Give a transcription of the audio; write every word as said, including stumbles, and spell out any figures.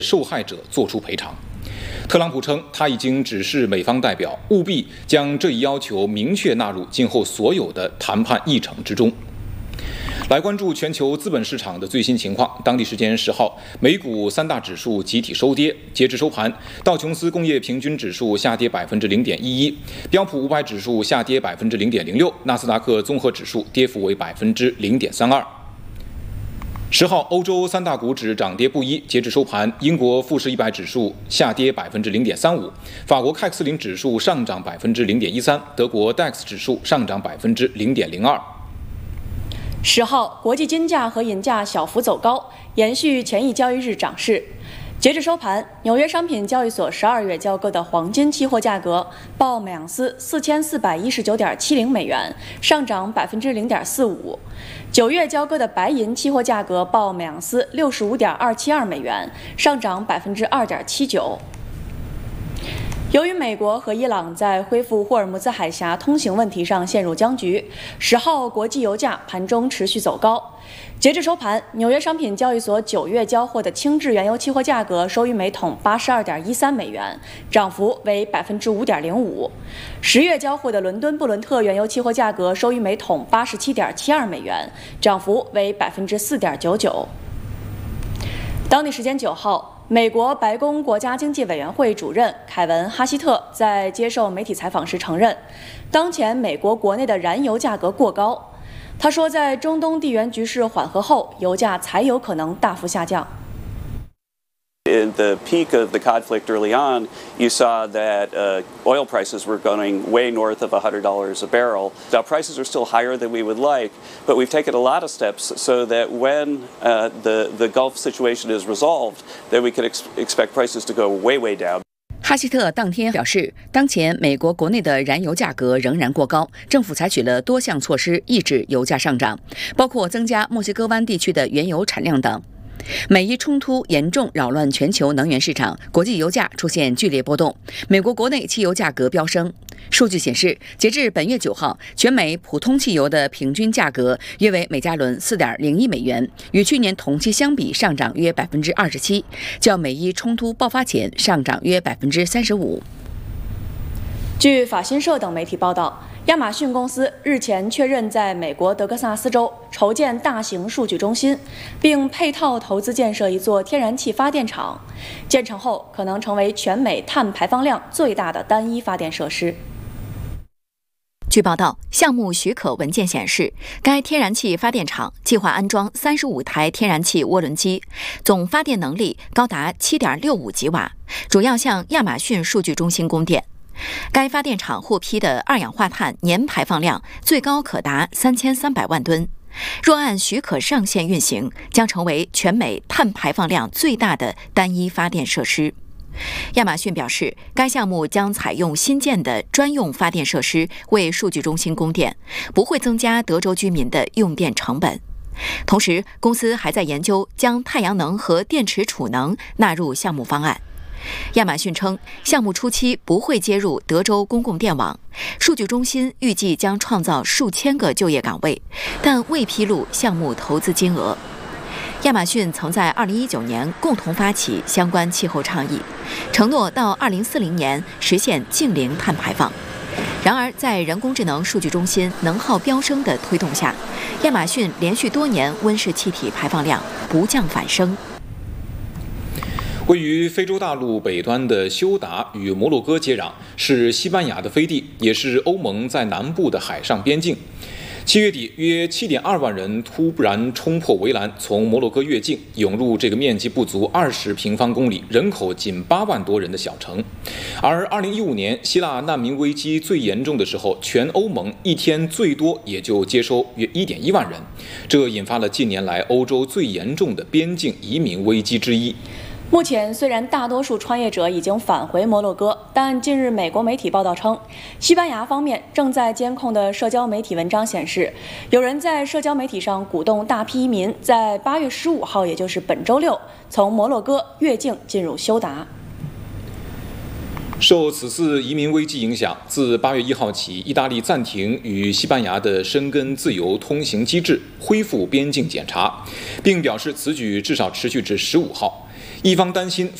受害者作出赔偿。特朗普称，他已经指示美方代表务必将这一要求明确纳入今后所有的谈判议程之中。来关注全球资本市场的最新情况。当地时间十号，美股三大指数集体收跌。截至收盘，道琼斯工业平均指数下跌百分之零点一一，标普五百指数下跌百分之零点零六，纳斯达克综合指数跌幅为百分之零点三二。十号，欧洲三大股指涨跌不一。截至收盘，英国富时一百指数下跌百分之零点三五，法国凯斯林指数上涨百分之零点一三，德国 D A X 指数上涨百分之零点零二。 十号，国际金价和银价小幅走高，延续前一交易日涨势。截至收盘，纽约商品交易所十二月交割的黄金期货价格报每盎司四千四百一十九点七零美元，上涨百分之零点四五。九月交割的白银期货价格报每盎司六十五点二七二美元，上涨百分之二点七九。由于美国和伊朗在恢复霍尔木兹海峡通行问题上陷入僵局，十号国际油价盘中持续走高。截至收盘，纽约商品交易所九月交货的轻质原油期货价格收于每桶八十二点一三美元，涨幅为百分之五点零五。十月交货的伦敦布伦特原油期货价格收于每桶八十七点七二美元，涨幅为百分之四点九九。当地时间九号，美国白宫国家经济委员会主任凯文·哈希特在接受媒体采访时承认，当前美国国内的燃油价格过高。他说，在中东地缘局势缓和后，油价才有可能大幅下降。 In the peak of the conflict early on, you saw that uh, oil prices were going way north of one hundred dollars a barrel. Now, prices are still higher than we would like, but we've taken a lot of steps so that when uh, the, the Gulf situation is resolved, that we can ex- expect prices to go way, way down. 哈希特当天表示，当前美国国内的燃油价格仍然过高，政府采取了多项措施抑制油价上涨，包括增加墨西哥湾地区的原油产量等。美伊冲突严重扰乱全球能源市场，国际油价出现剧烈波动，美国国内汽油价格飙升。数据显示，截至本月九号，全美普通汽油的平均价格约为每加仑四点零一美元，与去年同期相比上涨约百分之二十七，较美伊冲突爆发前上涨约百分之三十五。 据法新社等媒体报道，亚马逊公司日前确认在美国德克萨斯州筹建大型数据中心，并配套投资建设一座天然气发电厂，建成后可能成为全美碳排放量最大的单一发电设施。 据报道，项目许可文件显示，该天然气发电厂计划安装三十五台天然气涡轮机，总发电能力高达 七点六五吉瓦，主要向亚马逊数据中心供电。该发电厂获批的二氧化碳年排放量最高可达三千三百万吨，若按许可上线运行，将成为全美碳排放量最大的单一发电设施。亚马逊表示，该项目将采用新建的专用发电设施为数据中心供电，不会增加德州居民的用电成本。同时，公司还在研究将太阳能和电池储能纳入项目方案。亚马逊称，项目初期不会接入德州公共电网，数据中心预计将创造数千个就业岗位，但未披露项目投资金额。亚马逊曾在二零一九年共同发起相关气候倡议，承诺到二零四零年实现净零碳排放。然而，在人工智能数据中心能耗飙升的推动下，亚马逊连续多年温室气体排放量不降反升。 位于非洲大陆北端的休达与摩洛哥接壤，是西班牙的飞地，也是欧盟在南部的海上边境。七月底，约 七点二万人突然冲破围栏，从摩洛哥越境，涌入这个面积不足二十平方公里、人口仅八万多人的小城。而二零一五年希腊难民危机最严重的时候，全欧盟一天最多也就接收约 一点一万人，这引发了近年来欧洲最严重的边境移民危机之一。 目前，虽然大多数穿越者已经返回摩洛哥，但近日美国媒体报道称，西班牙方面正在监控的社交媒体文章显示，有人在社交媒体上鼓动大批移民在八月十五号，也就是本周六，从摩洛哥越境进入休达。 受此次移民危机影响，自八月一号起，意大利暂停与西班牙的申根自由通行机制，恢复边境检查，并表示此举至少持续至十五号。一方担心